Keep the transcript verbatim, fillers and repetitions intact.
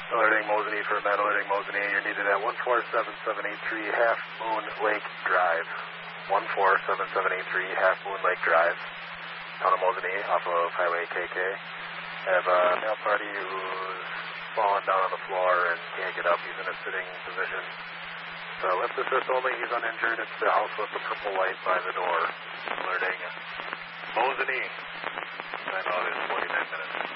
Alerting Mosinee for med, alerting Mosinee. You're needed at one four seven seven eight three Half Moon Lake Drive. one four seven seven eight three Half Moon Lake Drive. Town of Mosinee off of Highway K K. I have a male party who's fallen down on the floor and can't get up. He's in a sitting position. So lift assist only. He's uninjured. It's the house with the purple light by the door. Alerting Mosinee. Time out is forty-nine minutes.